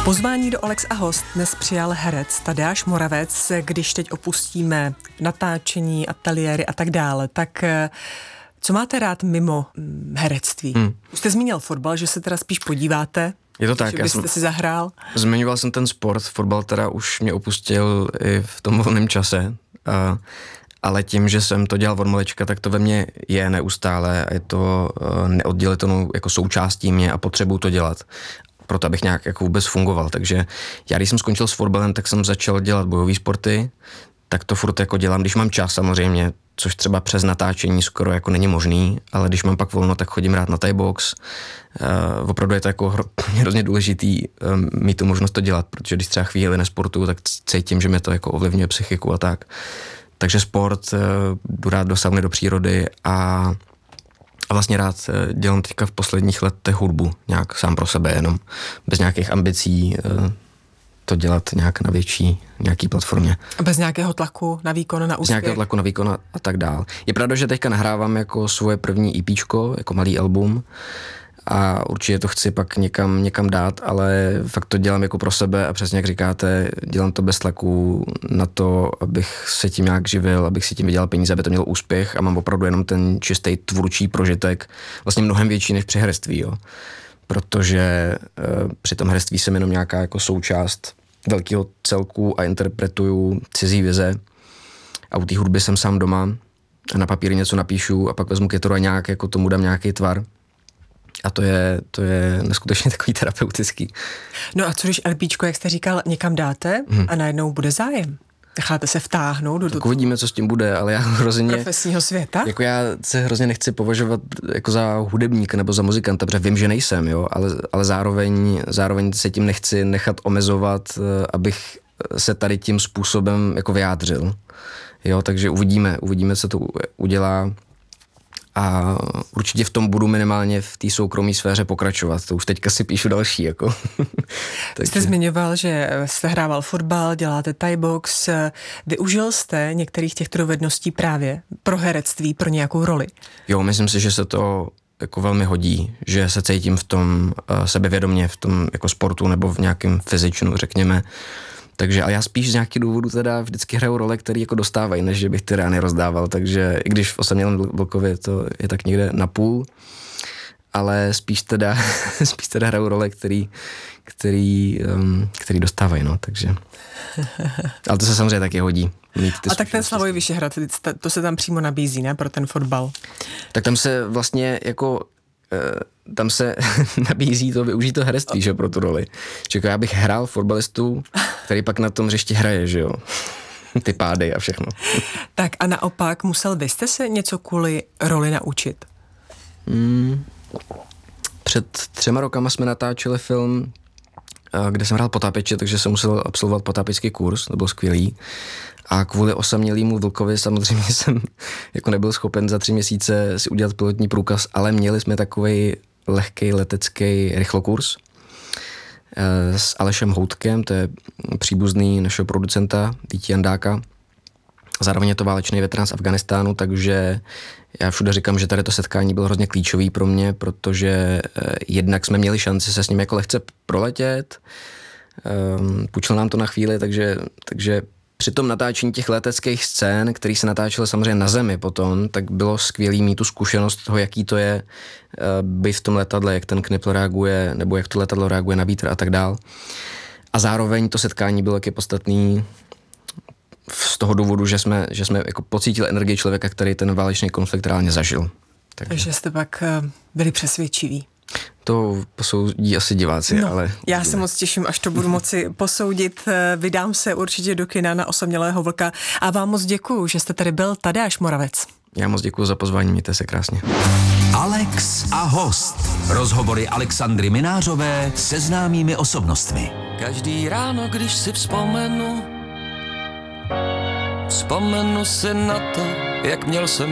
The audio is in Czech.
Pozvání do Alex a host dnes přijal herec Tadeáš Moravec. Když teď opustíme natáčení, ateliéry a tak dále, tak co máte rád mimo herectví? Už jste zmínil fotbal, že se teda spíš podíváte. Je to tak, že byste si zahrál. Zmiňoval jsem ten sport, fotbal teda už mě opustil i v tom volném čase, ale tím, že jsem to dělal od malička, tak to ve mně je neustále a je to neoddělitelnou jako součástí mě a potřebuji to dělat, proto abych nějak jako vůbec fungoval. Takže já, když jsem skončil s fotbalem, tak jsem začal dělat bojové sporty, tak to furt jako dělám, když mám čas samozřejmě, což třeba přes natáčení skoro jako není možný, ale když mám pak volno, tak chodím rád na Thai box. Opravdu je to jako hrozně důležitý mít tu možnost to dělat, protože když třeba chvíli nesportuju, tak cítím, že mě to jako ovlivňuje psychiku a tak. Takže sport, jdu rád do sauny, do přírody a vlastně rád dělám teďka v posledních letech hudbu, nějak sám pro sebe jenom, bez nějakých ambicí to dělat nějak na větší nějaký platformě. Bez nějakého tlaku na výkon, na úspěch? Bez nějakého tlaku na výkon a tak dál. Je pravda, že teďka nahrávám jako svoje první EPčko, jako malý album a určitě to chci pak někam dát, ale fakt to dělám jako pro sebe a přesně jak říkáte, dělám to bez tlaku na to, abych se tím nějak živil, abych si tím vydělal peníze, aby to mělo úspěch a mám opravdu jenom ten čistý tvůrčí prožitek, vlastně mnohem větší než při herectví, jo. Protože při tom herectví jsem jenom nějaká jako součást velkého celku a interpretuju cizí vize a u té hudby jsem sám doma a na papíře něco napíšu a pak vezmu kytaru a nějak jako tomu dám nějaký tvar. A to je neskutečně takový terapeutický. No a co když LPčko, jak jste říkal, někam dáte a najednou bude zájem? Necháte se vtáhnout do uvidíme, co s tím bude, ale já hrozně profesního světa? Jako já se hrozně nechci považovat jako za hudebník nebo za muzikanta, protože vím, že nejsem, jo, ale zároveň se tím nechci nechat omezovat, abych se tady tím způsobem jako vyjádřil. Jo, takže uvidíme, co to udělá. A určitě v tom budu minimálně v té soukromé sféře pokračovat. To už teďka si píšu další. Jako. Jste zmiňoval, že jste hrával fotbal, děláte Thai box. Využil jste některých těchto dovedností právě pro herectví, pro nějakou roli? Jo, myslím si, že se to jako velmi hodí, že se cítím v tom sebevědomě, v tom jako sportu nebo v nějakém fyzičnu, řekněme. Takže, ale já spíš z nějakých důvodů teda vždycky hraju role, které jako dostávají, než že bych ty rány rozdával, takže i když v Osamělém Vlkově to je tak někde na půl, ale spíš teda hraju role, který dostávají, no, takže. Ale to se samozřejmě taky hodí. A tak ten Slavoj Vyšehrad, to se tam přímo nabízí, ne, pro ten fotbal? Tak tam se vlastně jako tam se nabízí to využít to herectví, že pro tu roli. Čekaj, já bych hrál fotbalistu, který pak na tom hřišti hraje, že jo. Ty pády a všechno. Tak a naopak, musel byste se něco kvůli roli naučit? Před 3 rokama jsme natáčeli film, kde jsem hrál potápěče, takže jsem musel absolvovat potápěčský kurz, to bylo skvělý. A kvůli Osamělému Vlkovi samozřejmě jsem jako nebyl schopen za 3 měsíce si udělat pilotní průkaz, ale měli jsme takovej lehkej letecký rychlokurs s Alešem Houtkem, to je příbuzný našeho producenta Víti Jandáka. Zároveň je to válečný veterán z Afghánistánu, takže já všude říkám, že tady to setkání bylo hrozně klíčový pro mě, protože jednak jsme měli šanci se s ním jako lehce proletět, půjčil nám to na chvíli, takže při tom natáčení těch leteckých scén, který se natáčely samozřejmě na zemi potom, tak bylo skvělý mít tu zkušenost toho, jaký to je být v tom letadle, jak ten knipl reaguje, nebo jak to letadlo reaguje na vítr a tak dál. A zároveň to setkání bylo taky podstatný z toho důvodu, že jsme jako pocítili energii člověka, který ten válečný konflikt reálně zažil. Takže jste pak byli přesvědčiví. To posoudí asi diváci, ale... Já se moc těším, až to budu moci posoudit. Vydám se určitě do kina na Osamělého vlka a vám moc děkuju, že jste tady byl Tadeáš Moravec. Já moc děkuju za pozvání, mějte se krásně. Alex a host. Rozhovory Alexandry Minářové se známými osobnostmi. Každý ráno, když si vzpomenu si na to, jak měl jsem